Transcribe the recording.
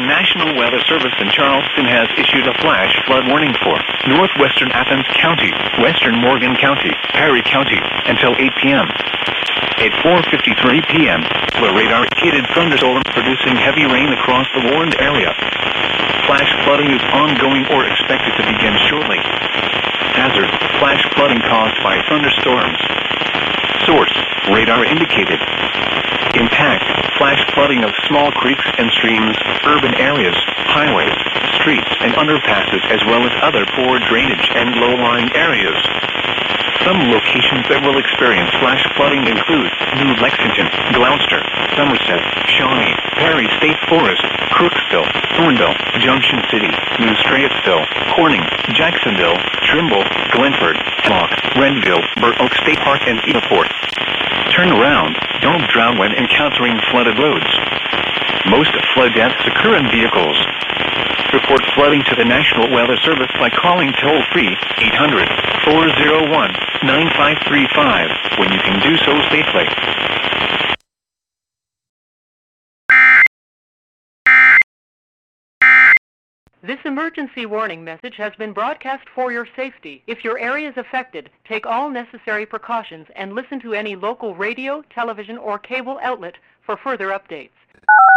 National Weather Service in Charleston has issued a flash flood warning for northwestern Athens County, western Morgan County, Perry County, until 8 p.m. At 4:53 p.m., the radar indicated thunderstorms producing heavy rain across the warned area. Flash flooding is ongoing or expected to begin shortly. Hazard: flash flooding caused by thunderstorms. Source: radar indicated. Impact: flash flooding of small creeks and streams, urban areas, highways, streets, and underpasses, as well as other poor drainage and low-lying areas. Some locations that will experience flash flooding include New Lexington, Gloucester, Somerset, Shawnee, Perry State Forest, Crooksville, Thornville, Junction City, New Strayhoursville, Corning, Jacksonville, Trimble, Glenford, Hemlock, Renville, Burr Oak State Park, and Edaport. Turn around. Don't drown when encountering flooded roads. Most flood deaths occur in vehicles. Report flooding to the National Weather Service by calling toll-free 800-401-9535 when you can do so safely. This emergency warning message has been broadcast for your safety. If your area is affected, take all necessary precautions and listen to any local radio, television, or cable outlet for further updates.